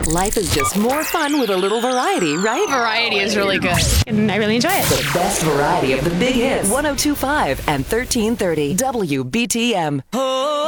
Life is just more fun with a little variety, right? Variety is really good, and I really enjoy it. The best variety of the big hits. 102.5 and 1330 WBTM.